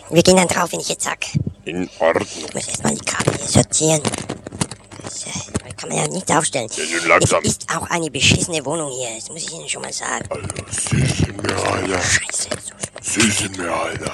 Wir gehen dann drauf, wenn ich jetzt sag. In Ordnung. Ich muss erstmal die Kabel hier sortieren. Da kann man ja nichts aufstellen. Ja, nun langsam. Es ist auch eine beschissene Wohnung hier, das muss ich Ihnen schon mal sagen. Also, Sie sind mir, Alter. Scheiße. Sie sind mir, Alter.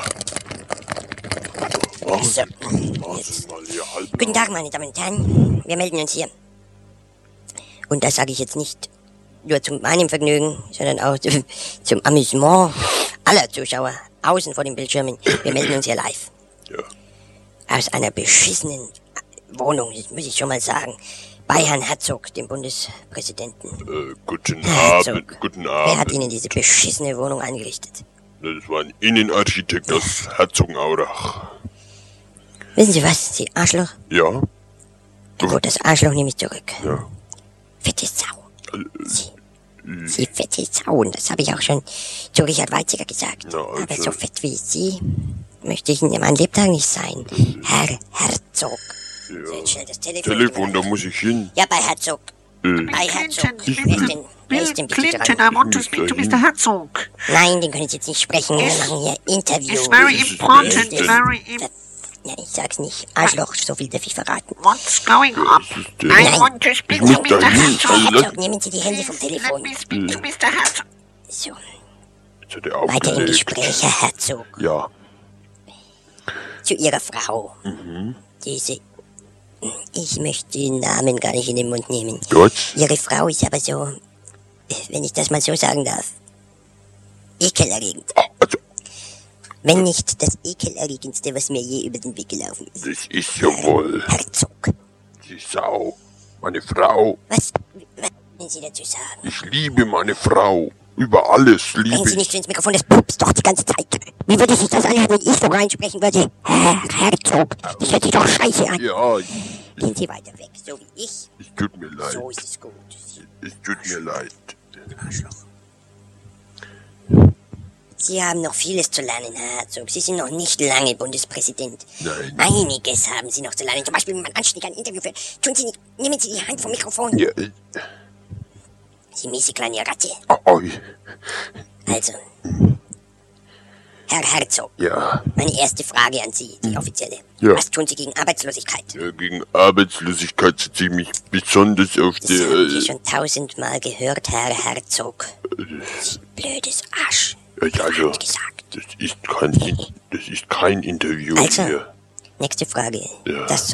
So, Machen Sie jetzt. mal hier halb. Guten Tag, meine Damen und Herren. Wir melden uns hier. Und das sage ich jetzt nicht nur zu meinem Vergnügen, sondern auch zum Amüsement aller Zuschauer außen vor den Bildschirmen. Wir melden uns hier live. Ja. Aus einer beschissenen Wohnung, das muss ich schon mal sagen. Bei Herrn Herzog, dem Bundespräsidenten. Guten Herzog. Abend, guten Wer hat Abend. Ihnen diese beschissene Wohnung eingerichtet? Das war ein Innenarchitekt aus Herzogenaurach. Wissen Sie was, Sie Arschloch? Ja? Gut, das Arschloch nehme ich zurück. Ja. Fette Sau. Sie fette Sau, und das habe ich auch schon zu Richard Weizsäcker gesagt. Na, also. Aber so fett wie Sie möchte ich in meinem Lebtag nicht sein. Herr Herzog. So, jetzt schnell das Telefon, da muss ich hin. Ja, bei Herzog. Bei Herzog. Wer ist denn bitte Clinton, dran? I want to speak to Mr. Herzog. Nein, den können Sie jetzt nicht sprechen. Wir machen hier Interview. It's very important, Das- very Ja, ich sag's nicht. Arschloch, so viel darf ich verraten. What's going on? I Nein. want to speak Ich to muss Mr. dahin. Herzog. Herzog, nehmen Sie die Hände vom Let Telefon. me speak to Mr. Herzog. So, Jetzt hat er weiter im aufgelegt. Gespräch, Herr Herzog. Ja. Zu Ihrer Frau. Diese... Ich möchte den Namen gar nicht in den Mund nehmen. Gut. Ihre Frau ist aber so, wenn ich das mal so sagen darf, ekelerregend. Also, Wenn nicht das ekelerregendste, was mir je über den Weg gelaufen ist. das ist ja wohl Herzog. die Sau. Meine Frau. Was wollen Sie dazu sagen? Ich liebe meine Frau. Über alles Sprechen liebe Sie nicht ich. so ins Mikrofon, das pupst doch die ganze Zeit. Wie würde sich das anhören, wenn ich so reinsprechen würde? Herr Herzog, das hört sich doch scheiße an. Ja, Gehen Sie weiter weg, so wie ich. es tut mir leid. So ist es gut. Es tut mir leid. Sie haben noch vieles zu lernen, Herr Herzog. Sie sind noch nicht lange Bundespräsident. Nein. Einiges haben Sie noch zu lernen. Zum Beispiel, wenn man anständig ein Interview führt. Nehmen Sie die Hand vom Mikrofon. Ja, Sie miese kleine Ratte. oi. Also, Herr Herzog, Ja, meine erste Frage an Sie, die offizielle. Ja. Was tun Sie gegen Arbeitslosigkeit? gegen Arbeitslosigkeit setze ich mich besonders auf Das haben Sie der... schon 1000-mal gehört, Herr Herzog. Sie blödes Arsch. Also, Hat gesagt. das ist kein Interview Also, hier. nächste Frage. Ja. Das